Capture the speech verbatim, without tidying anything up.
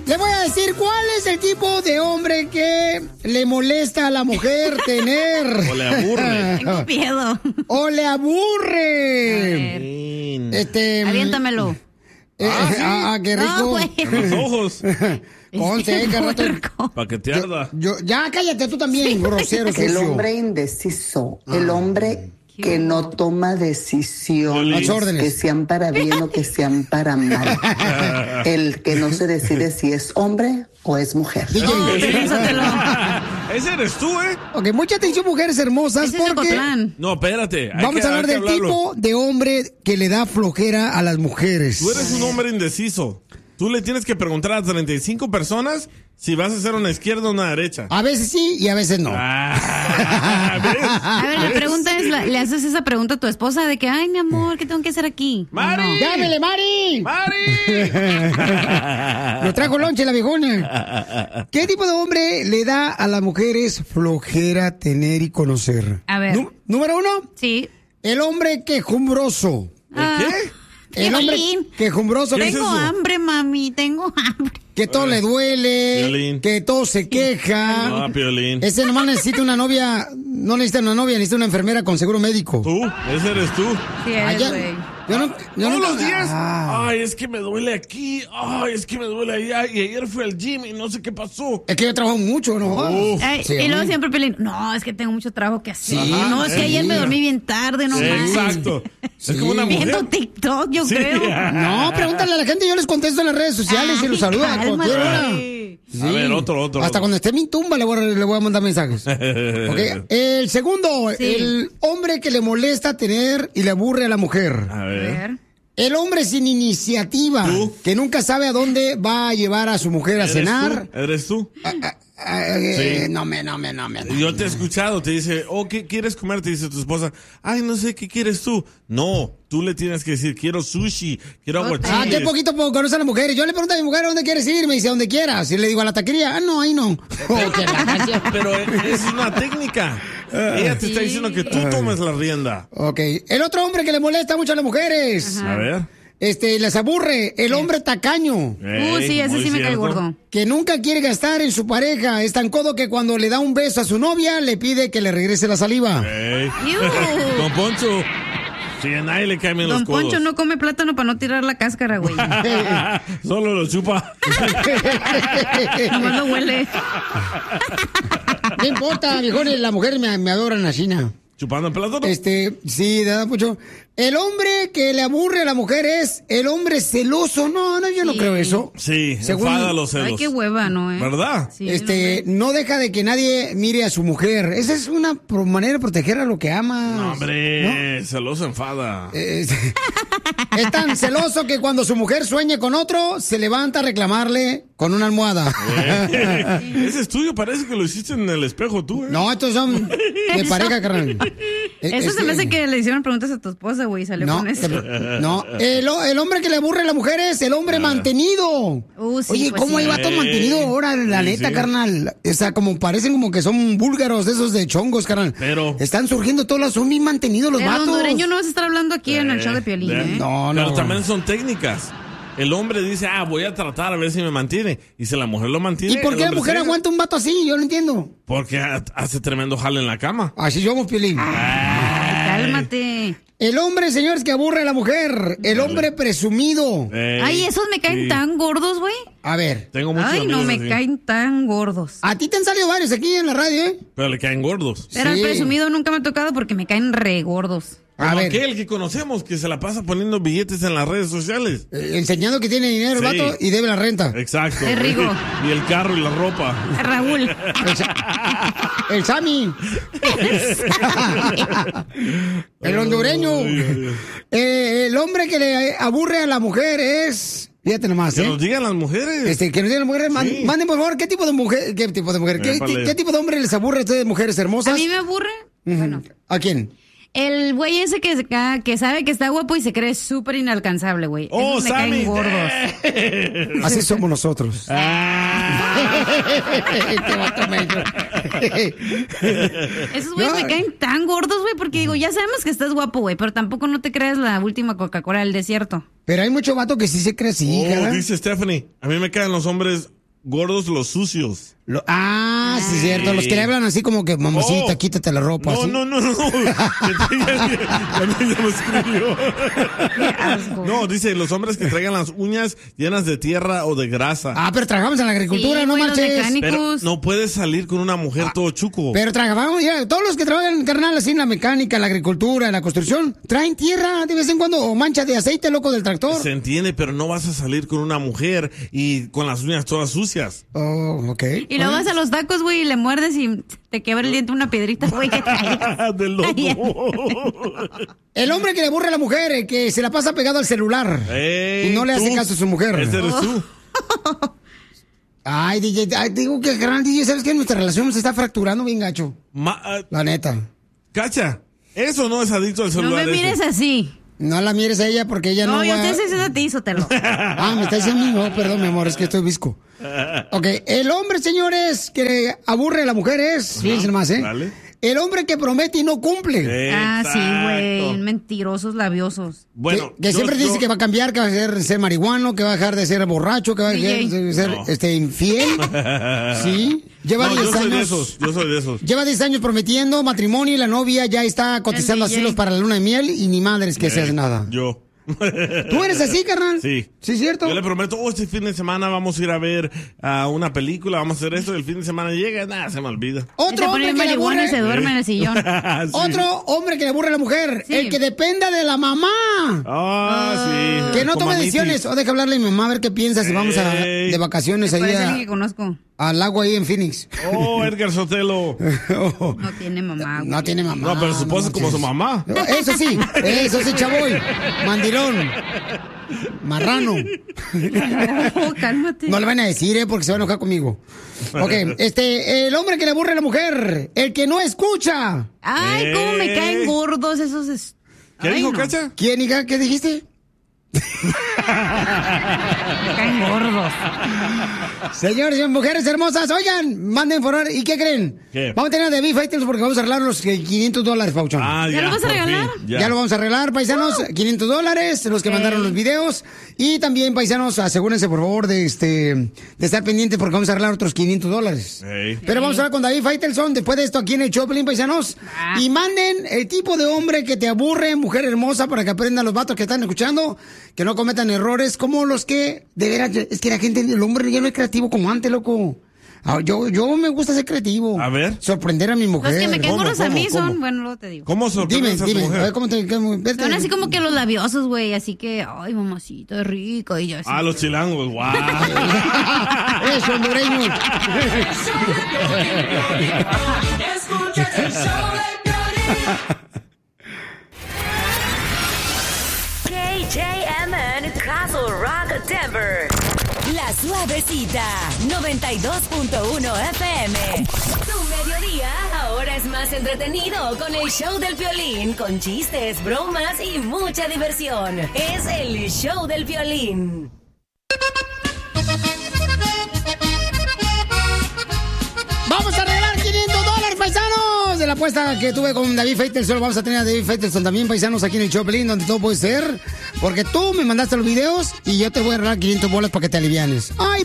Le voy a decir cuál es el tipo de hombre que le molesta a la mujer tener. O le aburre. Tengo miedo. O le aburre. A ver. Este. Aviéntamelo. Eh, Ah, ¿sí? ah, qué rico. No, güey. En los ojos. Ponte, que rato. Para que te arda. Yo, ya cállate tú también, grosero. El sucio. hombre indeciso, el hombre que no toma decisiones, Las órdenes. que sean para bien o que sean para mal. El que no se decide si es hombre o es mujer. D J. Ese eres tú, ¿eh? Ok, mucha atención, mujeres hermosas, Ese es porque Ocotlán. No, espérate. hay vamos que- a hablar hay que del hablarlo. tipo de hombre que le da flojera a las mujeres. Tú eres un hombre indeciso. Tú le tienes que preguntar a treinta y cinco personas si vas a hacer una izquierda o una derecha. A veces sí y a veces no. Ah, ¿ves? A ver, la ¿Ves? pregunta es, ¿le haces esa pregunta a tu esposa de que, ay, mi amor, ¿qué tengo que hacer aquí? ¿O ¡Mari! no? ¡Llámele, Mari! ¡Mari! Lo trajo lonche la viejona. ¿Qué tipo de hombre le da a las mujeres flojera tener y conocer? A ver. Nú- Número uno, Sí. el hombre quejumbroso. Ah, ¿Qué? El hombre Violín. quejumbroso ¿Qué que, es Tengo eso? hambre, mami, tengo hambre. que todo le duele, Violín. que todo se queja. Ah, Piolín. Ese nomás necesita una novia, no necesita una novia, necesita una enfermera con seguro médico. Tú, ese eres tú. Sí, Ay, eres, ya- güey. yo no, yo Todos no- los días. Ah. Ay, es que me duele aquí. Ay, es que me duele allá. Y ayer fui al gym y no sé qué pasó. Es que yo trabajo mucho, ¿no? Uf. Ay, Sí, y luego hombre. siempre Pelín, no, es que tengo mucho trabajo que hacer. Sí, no, es que sí. ayer me dormí bien tarde, no manches. Exacto. Es como una Viendo mujer. TikTok, yo Sí. creo. No, pregúntale a la gente, yo les contesto en las redes sociales y los saludo a cálmate. cualquier hora. A ver, otro, otro. Hasta otro. cuando esté en mi tumba le voy a, le voy a mandar mensajes. Ok, el segundo, Sí. el hombre que le molesta tener y le aburre a la mujer. A A ver. ver. El hombre sin iniciativa, ¿Tú? que nunca sabe a dónde va a llevar a su mujer a ¿Eres cenar. tú? ¿Eres tú? Ah, ah, ah, eh, Sí. No me, no me, no me. no. Yo te he escuchado, te dice, oh, ¿qué quieres comer? Te dice tu esposa, ay, no sé, ¿qué quieres tú? No, tú le tienes que decir, quiero sushi, quiero Ah, Ah, aguachiles. qué poquito poco conocen a las mujeres. Yo le pregunto a mi mujer, ¿a dónde quieres ir? Me dice, ¿a dónde quieras? Y le digo, a la taquería. Ah, no, ahí no. Oh, qué gracia. Pero es una técnica. Ella te está Sí. diciendo que tú tomes la rienda. Ok, el otro hombre que le molesta mucho a las mujeres. A ver. Este, les aburre, el hombre tacaño, Uh, sí, Ey, ese muy sí me cae cierto. gordo. que nunca quiere gastar en su pareja. Es tan codo que cuando le da un beso a su novia, le pide que le regrese la saliva. Ey. Iu. Don Poncho. Sí, a nadie le caen bien los Don codos. Poncho no come plátano para no tirar la cáscara, güey. Solo lo chupa. Nomás lo huele. No importa, viejones, las mujeres me, me adoran así, ¿no? ¿Chupando el plátano? Este, sí, de verdad, mucho. El hombre que le aburre a la mujer es el hombre celoso. No, no, yo no Sí. creo eso. Sí, Según- enfada los celos. Ay, qué hueva, ¿no? Eh? ¿Verdad? Sí, Este, no deja de que nadie mire a su mujer. Esa es una pro- manera de proteger a lo que ama. No, hombre, celoso enfada. Es, es tan celoso que cuando su mujer sueñe con otro, se levanta a reclamarle con una almohada. Eh, Ese estudio parece que lo hiciste en el espejo tú, ¿eh? No, estos son de pareja, carnal. Eso Este- se me hace que le hicieron preguntas a tu esposa, güey, y salió No, con eso. te- no. El, el hombre que le aburre a la mujer es el hombre mantenido. Uh, sí, Oye, pues ¿cómo sí. hay vatos Sí. mantenidos ahora? La Sí, neta, sí. carnal. O sea, como parecen como que son búlgaros, de esos de chongos, carnal. Pero- Están surgiendo todos los, son bien mantenidos los El vatos. hondureño no vas a estar hablando aquí en el Eh, show de Piolín, de- ¿eh? No, Pero no. también son técnicas. El hombre dice, ah, voy a tratar a ver si me mantiene. Y si la mujer lo mantiene. ¿Y por el qué la hombre mujer se- aguanta un vato así? Yo no entiendo. Porque ha- hace tremendo jale en la cama. Así somos, Piolín. Ay, cálmate. El hombre, señores, que aburre a la mujer. El hombre presumido. Ey, Ay, esos me caen sí. tan gordos, güey. A ver. Tengo muchos Ay, no, amigos me así, caen tan gordos. A ti te han salido varios aquí en la radio, ¿eh? Pero le caen gordos. Pero Sí. el presumido nunca me ha tocado porque me caen re gordos. A Como ver. aquel que conocemos que se la pasa poniendo billetes en las redes sociales. eh, enseñando que tiene dinero el Sí. vato y debe la renta. Exacto. Es Rigo. Y el carro y la ropa. Raúl. El, Sa- el Sammy. El hondureño. Eh, el hombre que le aburre a la mujer es... Fíjate nomás, Que ¿eh? nos digan las mujeres. Este, que nos digan las mujeres, man- Sí. manden por favor, ¿qué tipo de mujer, qué tipo de mujer, qué, Épale. qué- qué tipo de hombre les aburre a ustedes, mujeres hermosas? A mí me aburre. Ujú. Bueno, ¿A quién? el güey ese que, se ca- que sabe que está guapo y se cree súper inalcanzable, güey. Oh, Esos me Sammy. caen gordos. Así somos nosotros. Ah. Este vato medio. Esos güeyes No. me caen tan gordos, güey, porque digo, ya sabemos que estás guapo, güey, pero tampoco no te creas la última Coca-Cola del desierto. Pero hay mucho vato que sí se cree así, Oh, cara. dice Stephanie, a mí me caen los hombres gordos los sucios. Lo- ah, sí, es cierto. Los que le hablan así como que, mamacita, Oh. quítate la ropa. No, así. no, no, no. Que traigan- ya me- ya me escribió. No, dice los hombres que traigan las uñas llenas de tierra o de grasa. Ah, pero trabajamos en la agricultura, Sí, no güey, los marches. mecánicos. Pero no puedes salir con una mujer todo chuco. Pero trabajamos, ya, todos los que trabajan, carnal, así en la mecánica, en la agricultura, en la construcción, traen tierra de vez en cuando o mancha de aceite, loco, del tractor. Se entiende, pero no vas a salir con una mujer y con las uñas todas sucias. Oh, ok. Y luego vas a los tacos, güey, y le muerdes y te quebra el diente una piedrita, güey, que traes. De loco. El hombre que le aburre a la mujer, el que se la pasa pegado al celular Ey, y no le hace tú. caso a su mujer. Ese eres tú. Ay, D J, ay, digo que, carnal, D J, ¿sabes qué? Nuestra relación se está fracturando bien gacho. Ma- ah, La neta. Cacha, eso no es adicto al No celular. me mires ese. así. No la mires a ella porque ella no, No, yo va... te estoy diciendo a ti, Sotelo. Ah, me está diciendo a mí, no, perdón, mi amor, es que estoy visco. Ok, el hombre, señores, que aburre a la mujer es, fíjense más, ¿eh? Dale. El hombre que promete y no cumple. Ah, sí, güey, Exacto. mentirosos labiosos. Bueno, que que yo- siempre yo- dice que va a cambiar, que va a ser, ser marihuano, que va a dejar de ser borracho, que va a dejar D J. de ser No. este, infiel. Sí. Lleva No, yo diez soy de años. esos, yo soy de esos. Lleva diez años prometiendo matrimonio y la novia ya está cotizando El D J. asilos para la luna de miel y ni madres que se hace nada. Yo. ¿Tú eres así, carnal? Sí. ¿Sí, cierto? Yo le prometo, oh, este fin de semana vamos a ir a ver a una película, vamos a hacer esto, y el fin de semana llega, nada, se me olvida. Y se Otro pone hombre bien que le marihuana aburre... y se duerme en el sillón. Sí. Otro hombre que le aburre a la mujer, Sí. el que dependa de la mamá. Ah, sí. Que no Como tome a mí, decisiones. sí. O deja hablarle a mi mamá a ver qué piensa si vamos a, Ey. de vacaciones ahí Parece a- alguien que conozco. al lago ahí en Phoenix. Oh, Edgar Sotelo. No tiene mamá, güey. No tiene mamá. No, pero su esposa no como su manches. mamá. Eso sí, eso sí, chavoy. Mandilón. Marrano. Oh, cálmate. No le van a decir, ¿eh? Porque se va a enojar conmigo. Ok, este, el hombre que le aburre a la mujer, el que no escucha. Ay, cómo me Eh. caen gordos esos. es- ¿Qué Ay, dijo, no. Cacha? ¿Quién, hija? ¿Qué dijiste? Me caen gordos. Señores y mujeres hermosas, oigan, manden por favor. ¿Y qué creen? ¿Qué? Vamos a tener de Beef Fighters porque vamos a arreglar los eh, quinientos dólares, Pauchón. Ah, ¿Ya ya. lo vas a por regalar? fin, Ya. lo vamos a arreglar, paisanos, quinientos dólares, los que Ok. mandaron los videos. Y también, paisanos, asegúrense, por favor, de este de estar pendientes porque vamos a arreglar otros quinientos dólares. Ey. Pero vamos a hablar con David Faitelson después de esto aquí en el Choplin, paisanos. Ah. Y manden el tipo de hombre que te aburre, mujer hermosa, para que aprendan los vatos que están escuchando, que no cometan errores como los que, de veras, es que la gente, el hombre ya no es creativo como antes, loco. Ah, Yo, yo me gusta ser creativo. A ver. Sorprender a mi mujer. Los que me caen ¿Cómo, gordos a cómo, mí son, cómo? bueno, luego te digo. ¿Cómo Dime, sorprendes a tu dime, a ver mujer? cómo te... Cómo, vete. Son así como que los labiosos, güey, así que, ay, mamacita, es rico, y yo así. Ah, los chilangos, guau. Eso, hondureños. Escuchas el show de Piolín. K J M N Castle Rock Denver. La Suavecita noventa y dos punto uno F M. Tu mediodía ahora es más entretenido con el show del Piolín, con chistes, bromas y mucha diversión. Es el show del Piolín. Vamos a arreglar quinientos dólares, paisanos. De la apuesta que tuve con David Faitelson, vamos a tener a David Faitelson también, paisanos, aquí en el Choplin, donde todo puede ser. Porque tú me mandaste los videos y yo te voy a arreglar quinientos bolas para que te alivianes. Ay,